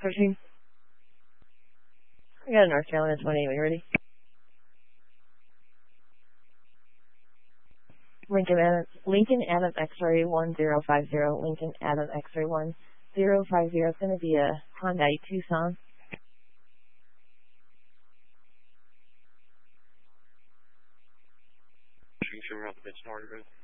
Pushing. I got a North Carolina 20. Are you ready? Lincoln Adams X-ray 1050. Lincoln Adams X-ray 1050. It's going to be a Hyundai Tucson. Around the bitch,